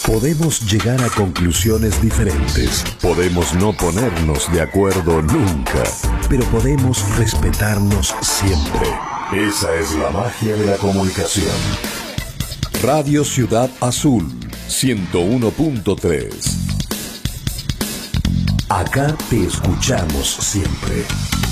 Podemos llegar a conclusiones diferentes. Podemos no ponernos de acuerdo nunca. Pero podemos respetarnos siempre. Esa es la magia de la comunicación. Radio Ciudad Azul 101.3. Acá te escuchamos siempre.